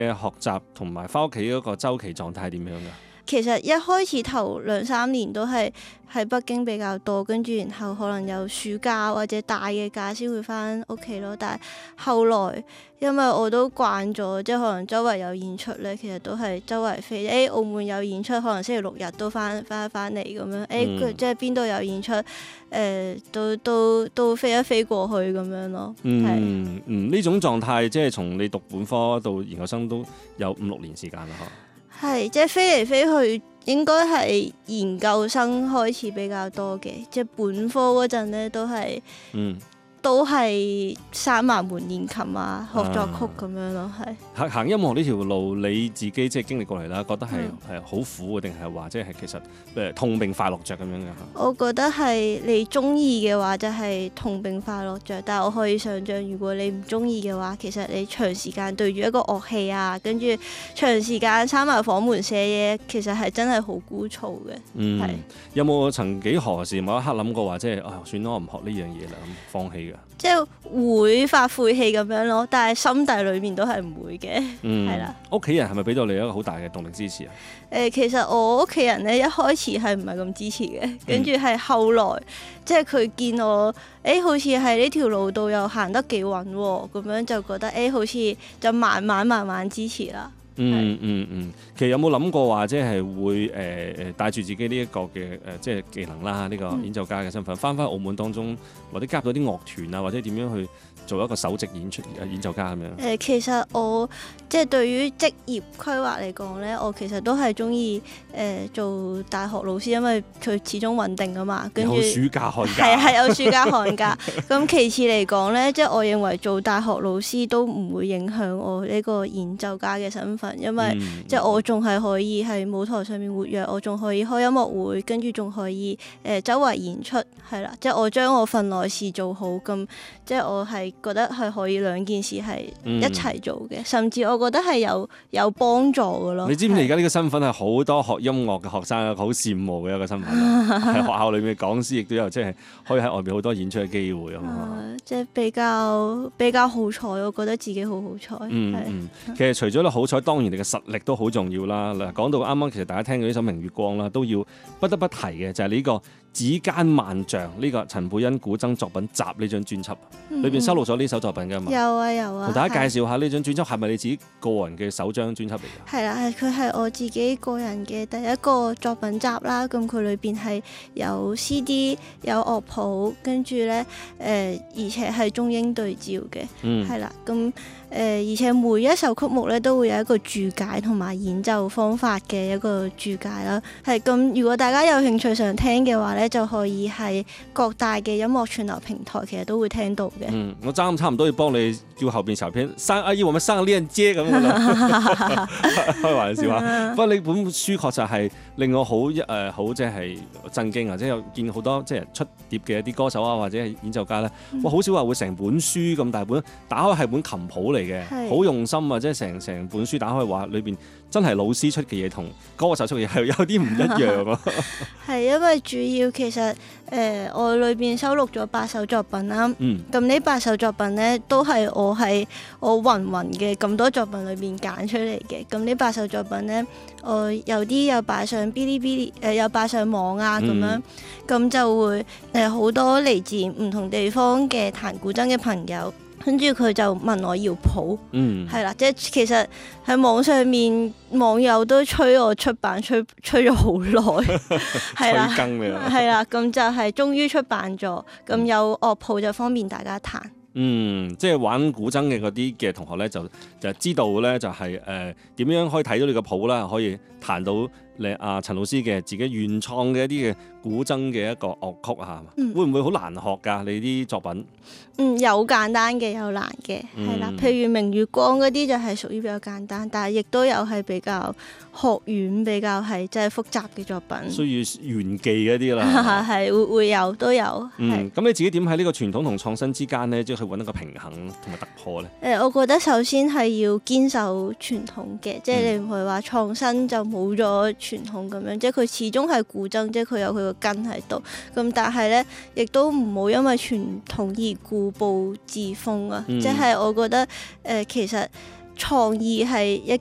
嘅學習同埋翻屋企嗰個週期狀態係點樣㗎？ 其實一開始頭2-3年都係喺北京比較多，跟住然後可能有暑假或者大嘅假先會翻屋企咯。但係後來因為我都慣咗，即係可能周圍有演出咧，其實都係周圍飛。澳門有演出，可能星期六日都翻嚟咁樣。即係邊度有演出，都飛一飛過去咁樣咯。 呢種狀態即係從你讀本科到研究生都有5-6年時間啦， 係，即係飛嚟飛去，應該係研究生開始比較多嘅，即係本科嗰陣咧都係閂埋門練琴啊，學作曲咁樣咯，係。 行音樂呢條路，你自己即係經歷過嚟啦，覺得係好苦嘅，定係話即係其實痛並快樂着咁樣嘅？ 我覺得係你中意嘅話就係痛並快樂着，但係我可以想像，如果你唔中意嘅話，其實你長時間對住一個樂器啊，跟住長時間閂埋房門寫嘢，其實係真係好枯燥嘅。 有冇曾幾何時某一刻諗過話即係算啦，我唔學呢樣嘢啦，咁放棄㗎？ 即係會發晦氣咁樣咯，但係心底裏面都係唔會嘅，係啦。 屋企人係咪俾到你一個好大嘅動力支持啊？ 其實我屋企人咧一開始係唔係咁支持嘅，跟住係後來即係佢見我好似喺呢條路度又行得幾穩喎，咁樣就覺得好似就慢慢支持啦。 其實有冇諗過話即係會帶住自己呢一個嘅即係技能啦，呢個演奏家嘅身份翻澳門當中，或者加入到啲樂團啊，或者點樣去做一個首席演奏家咁樣？ 其實我即係對於職業規劃嚟講咧，我其實都係中意做大學老師，因為佢始終穩定啊嘛。跟住有暑假寒假， 係有暑假寒假。咁其次嚟講咧，即係我認為做大學老師都唔會影響我呢個演奏家嘅身份，因為即係我仲係可以喺舞台上面活躍，我仲可以開音樂會，跟住仲可以周圍演出，係啦。即係我將我份內事做好，咁即係我係覺得係可以兩件事係一齊做嘅，甚至我覺得係有幫助嘅咯。 你知唔知而家呢個身份係好多學音樂嘅學生好羨慕嘅一個身份，喺學校裏面講師亦都有，即係可以喺外面好多演出嘅機會啊嘛。 即係比較好彩，我覺得自己好好彩。 其實除咗你好彩，當然你嘅實力都好重要啦。嗱，講到啱啱，其實大家聽到呢首《明月光》啦，都要不得不提嘅就係呢個《指間萬象》呢個陳佩欣古箏作品集呢張專輯，裏邊收錄咗呢首作品㗎嘛？ 有啊。 同大家介紹下呢張專輯係咪你自己個人嘅首張專輯嚟㗎？係啦，佢係我自己個人嘅第一個作品集啦。咁佢裏邊係有 CD 有樂譜，跟住咧而且係中英對照嘅，係啦。咁而且每一首曲目咧都會有一個注解同埋演奏方法嘅一個注解啦。係咁，如果大家有興趣想聽嘅話咧，就可以喺各大嘅音樂串流平台其實都會聽到嘅。 我差唔多要幫你叫後邊小編要我們上鏈接咁樣啦，開玩笑啊！不過你本書確實係令我好即係震驚啊！即係有見好多即係出碟嘅一啲歌手啊，或者係演奏家咧，好少話會成本書咁大本，打開係本琴譜嚟嘅，好用心啊！即係成本書打開話裏邊真係老師出嘅嘢同歌手出嘅嘢係有啲唔一樣啊！ 係因為主要其實我裏邊收錄咗8首作品啦，咁呢8首作品咧都係我芸嘅咁多作品裏邊揀出嚟嘅。咁呢8首作品咧，我有啲有擺上 Bilibili，有擺上網啊咁樣，咁就會好多嚟自唔同地方嘅彈古箏嘅朋友。跟住佢就問我要譜，係啦，即係其實喺網上面網友都催我出版，催咗好耐，係啦，係啦，咁就係終於出版咗，咁有樂譜就方便大家彈。 即係玩古箏嘅嗰啲嘅同學咧，就知道咧就係點樣可以睇到你個譜啦，可以彈到你陳老師嘅自己原創嘅一啲嘅古箏嘅一個樂曲啊，會唔會好難學㗎？你啲作品？ 有簡單嘅，有難嘅，係啦。譬如明月光嗰啲就係屬於比較簡單，但係亦都有係比較學院比較係即係複雜嘅作品， 需要玄技嗰啲啦。 係會有都有。 咁你自己點喺呢個傳統同創新之間咧，即係去揾一個平衡同埋突破咧？ 我覺得首先係要堅守傳統嘅，即係你唔係話創新就冇咗傳統咁樣，即係佢始終係古箏，即係佢有佢個根喺度。咁但係咧，亦都唔好因為傳統而固步自封啊！即係我覺得其實創意係一